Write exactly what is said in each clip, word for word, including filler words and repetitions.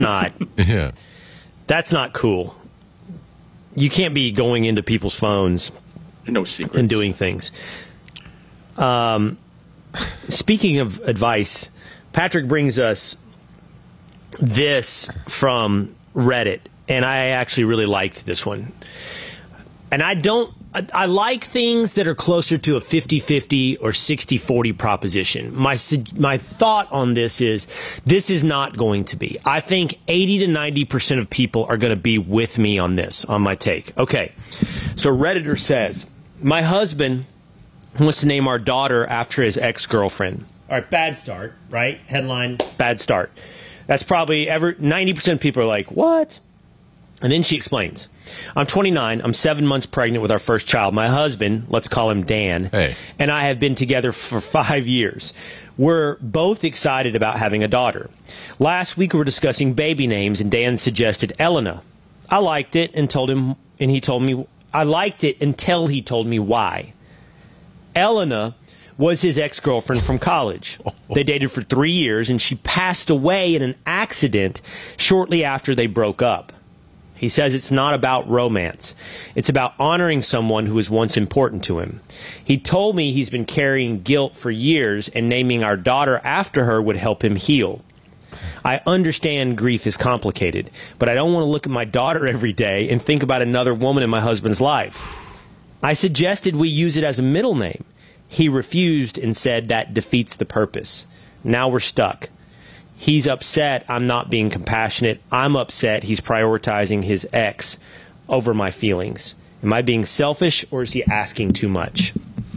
not. Yeah. That's not cool. You can't be going into people's phones no secrets and doing things. Um, speaking of advice, Patrick brings us this from Reddit, and I actually really liked this one. And I don't, I, I like things that are closer to a fifty-fifty or sixty forty proposition. My, my thought on this is, this is not going to be. I think eighty to ninety percent of people are going to be with me on this, on my take. Okay, so Redditor says, my husband wants to name our daughter after his ex-girlfriend. All right, bad start, right? Headline, bad start. That's probably ever, ninety percent of people are like, what? And then she explains, I'm twenty-nine. I'm seven months pregnant with our first child. My husband, let's call him Dan, hey. and I have been together for five years. We're both excited about having a daughter. Last week we were discussing baby names, and Dan suggested Elena. I liked it and told him, and he told me, I liked it until he told me why. Elena was his ex-girlfriend from college. They dated for three years, and she passed away in an accident shortly after they broke up. He says it's not about romance. It's about honoring someone who was once important to him. He told me he's been carrying guilt for years, and naming our daughter after her would help him heal. I understand grief is complicated, but I don't want to look at my daughter every day and think about another woman in my husband's life. I suggested we use it as a middle name. He refused and said that defeats the purpose. Now we're stuck. He's upset I'm not being compassionate. I'm upset he's prioritizing his ex over my feelings. Am I being selfish, or is he asking too much?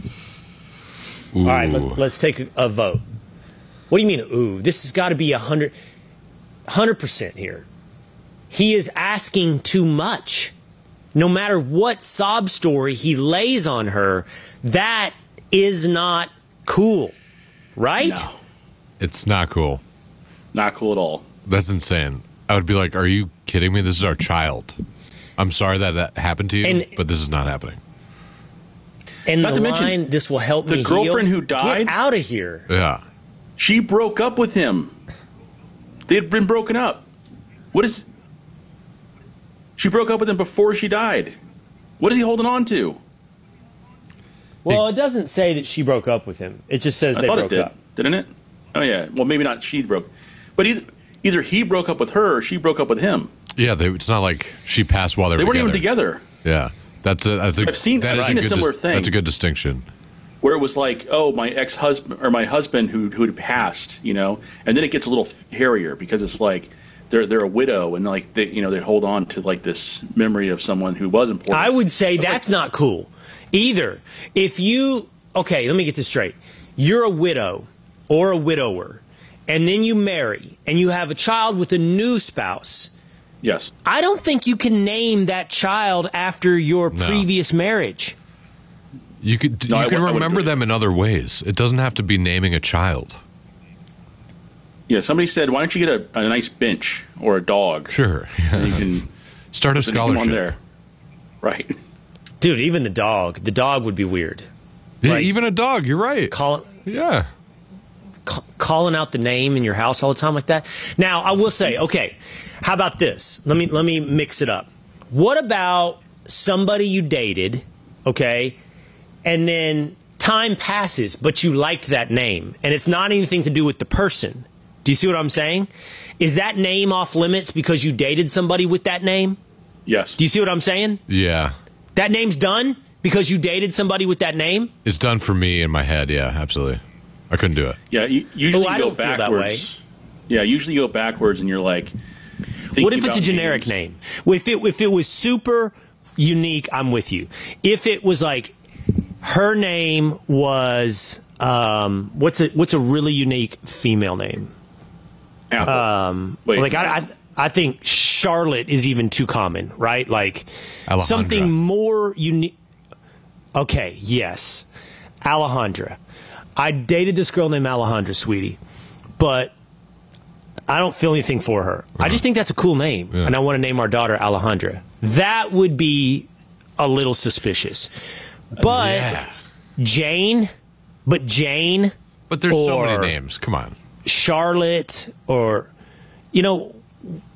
Ooh. All right, let's, let's take a, a vote. What do you mean, ooh? This has got to be one hundred, one hundred percent here. He is asking too much. No matter what sob story he lays on her, that is not cool, right? No. It's not cool. Not cool at all. That's insane. I would be like, are you kidding me? This is our child. I'm sorry that that happened to you, and, but this is not happening. And not the to line, mention, this will help the me girlfriend heal. who died. Get out of here. Yeah. She broke up with him. They had been broken up. What is... She broke up with him before she died. What is he holding on to? Well, it doesn't say that she broke up with him. It just says I they thought broke it did, up. didn't it? Oh, yeah. Well, maybe not she broke. But either, either he broke up with her or she broke up with him. Yeah, they, it's not like she passed while they, They were weren't together. even together. Yeah. That's a, I think I've seen, that I've is seen a, good similar dis- thing. That's a good distinction. Where it was like, oh, my ex-husband or my husband who who had passed, you know, and then it gets a little hairier because it's like they're they're a widow and like they you know they hold on to like this memory of someone who was important. I would say but that's like, not cool either. If you okay, let me get this straight. You're a widow or a widower, and then you marry and you have a child with a new spouse. Yes. I don't think you can name that child after your No. previous marriage. You could No, you I could w- I remember wouldn't do them in other ways. It doesn't have to be naming a child. Yeah. Somebody said, why don't you get a, a nice bench or a dog? Sure. And you can Start a put the name on scholarship. there. Right. Dude, even the dog. The dog would be weird. Yeah, Like- even a dog. You're right. Call, Yeah. ca- calling out the name in your house all the time like that. Now, I will say, okay, how about this? Let me let me mix it up. What about somebody you dated, okay, and then time passes, but you liked that name, and it's not anything to do with the person. Do you see what I'm saying? Is that name off limits because you dated somebody with that name? Yes. Do you see what I'm saying? Yeah. That name's done because you dated somebody with that name? It's done for me in my head. Yeah, absolutely. I couldn't do it. Yeah. You, usually Oh, I you go don't feel that backwards. Yeah. Usually you go backwards and you're like. What if it's a about generic names. name? If it if it was super unique, I'm with you. If it was like her name was um, what's a what's a really unique female name? Apple. Um, Wait. like I, I I think Charlotte is even too common, right? Like Alejandra. something more unique. Okay, yes, Alejandra. I dated this girl named Alejandra, sweetie, but I don't feel anything for her. I just think that's a cool name, Yeah. and I want to name our daughter Alejandra. That would be a little suspicious. But Yeah. Jane, but Jane, But there's so Or- many names. Come on. Charlotte, or, you know,